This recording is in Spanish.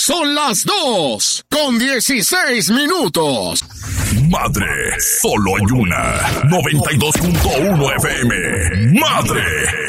Son las 2:16. Madre, solo hay una. 92.1 FM. Madre.